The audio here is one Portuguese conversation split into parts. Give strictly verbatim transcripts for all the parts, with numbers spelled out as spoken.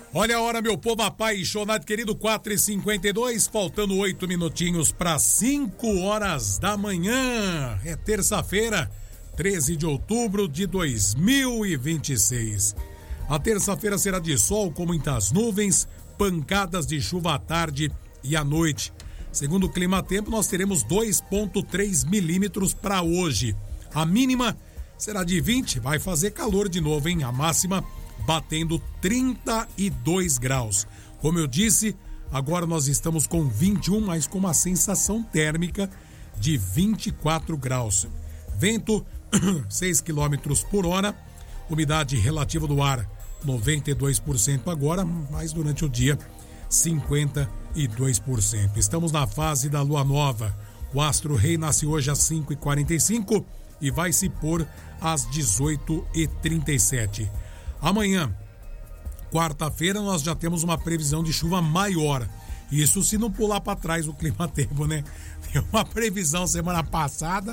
Olha a hora, meu povo apaixonado, querido, quatro e cinquenta e dois, faltando oito minutinhos para cinco horas da manhã. É terça-feira, treze de outubro de dois mil e vinte e seis. A terça-feira será de sol com muitas nuvens, pancadas de chuva à tarde e à noite. Segundo o Climatempo, nós teremos dois vírgula três milímetros para hoje. A mínima será de vinte, vai fazer calor de novo, hein? A máxima batendo trinta e dois graus. Como eu disse, agora nós estamos com vinte e um, mas com uma sensação térmica de vinte e quatro graus. Vento, seis quilômetros por hora. Umidade relativa do ar, noventa e dois por cento agora, mas durante o dia, cinquenta e dois por cento. Estamos na fase da lua nova. O astro rei nasce hoje às cinco e quarenta e cinco e vai se pôr às dezoito e trinta e sete. Amanhã, quarta-feira, nós já temos uma previsão de chuva maior. Isso se não pular para trás o Climatempo, né? Tem uma previsão semana passada.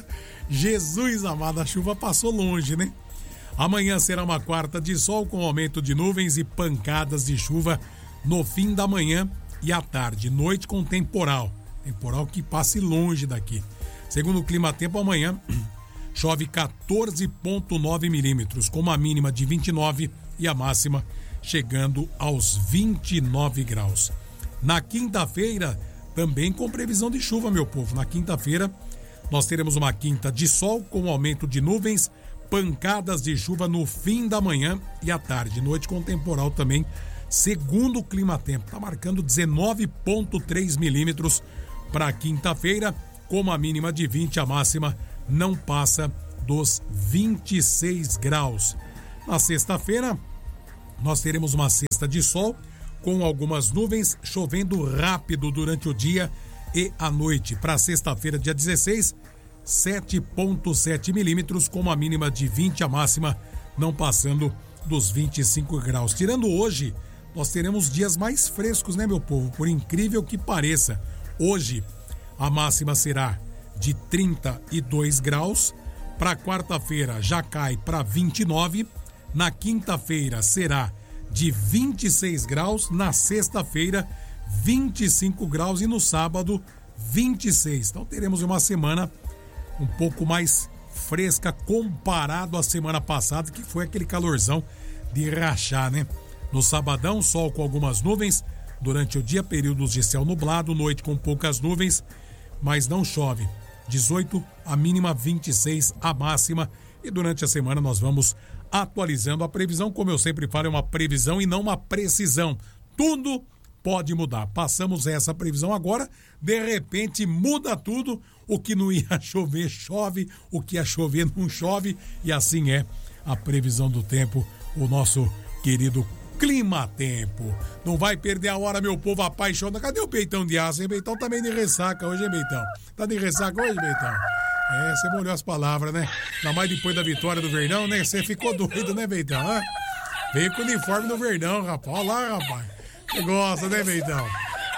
Jesus amado, a chuva passou longe, né? Amanhã será uma quarta de sol com aumento de nuvens e pancadas de chuva no fim da manhã e à tarde. Noite com temporal. Temporal que passe longe daqui. Segundo o Climatempo, amanhã chove quatorze vírgula nove milímetros, com uma mínima de vinte e nove e a máxima chegando aos vinte e nove graus. Na quinta-feira, também com previsão de chuva, meu povo. Na quinta-feira, nós teremos uma quinta de sol com aumento de nuvens, pancadas de chuva no fim da manhã e à tarde. Noite com temporal também, segundo o Climatempo. Está marcando dezenove vírgula três milímetros para quinta-feira, com uma mínima de vinte, a máxima não passa dos vinte e seis graus. Na sexta-feira, nós teremos uma sexta de sol com algumas nuvens, chovendo rápido durante o dia e a noite. Para sexta-feira, dia dezesseis, sete vírgula sete milímetros, com uma mínima de vinte, a máxima não passando dos vinte e cinco graus. Tirando hoje, nós teremos dias mais frescos, né, meu povo? Por incrível que pareça. Hoje, a máxima será de trinta e dois graus. Para quarta-feira já cai para vinte e nove. Na quinta-feira será de vinte e seis graus. Na sexta-feira, vinte e cinco graus. E no sábado, vinte e seis. Então teremos uma semana um pouco mais fresca comparado à semana passada, que foi aquele calorzão de rachar, né? No sabadão, sol com algumas nuvens. Durante o dia, períodos de céu nublado. Noite com poucas nuvens, mas não chove. dezoito, a mínima, vinte e seis, a máxima. E durante a semana nós vamos atualizando a previsão. Como eu sempre falo, é uma previsão e não uma precisão. Tudo pode mudar. Passamos essa previsão agora, de repente muda tudo. O que não ia chover, chove. O que ia chover, não chove. E assim é a previsão do tempo, o nosso querido Climatempo. Não vai perder a hora, meu povo apaixonado. Cadê o Beitão de aço, hein? Beitão também de ressaca hoje, hein, Beitão? Tá de ressaca hoje, Beitão? É, você molhou as palavras, né? Ainda mais depois da vitória do Verdão, né? Você ficou doido, né, Beitão? Hã? Veio com o uniforme do Verdão, rapaz. Olha lá, rapaz. Você gosta, né, Beitão?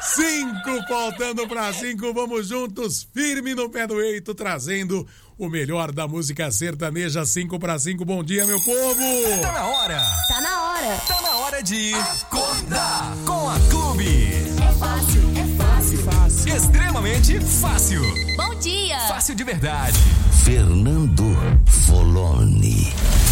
Cinco, faltando pra cinco, vamos juntos, firme no pé do eito, trazendo o melhor da música sertaneja. Cinco para cinco, bom dia, meu povo! Tá na hora! Tá na hora! Tá na hora de acordar com a Clube! É fácil, é fácil, fácil, extremamente fácil! Bom dia! Fácil de verdade! Fernando Foloni.